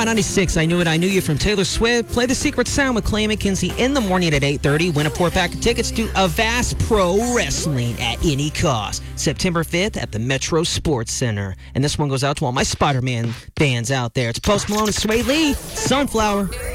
Hot 96, I Knew It, I Knew You from Taylor Swift. Play The Secret Sound with Clay McKenzie in the morning at 8:30. Win a 4-pack of tickets to Avast Pro Wrestling at any cost. September 5th at the Metro Sports Center. And this one goes out to all my Spider-Man fans out there. It's Post Malone and Sway Lee, Sunflower.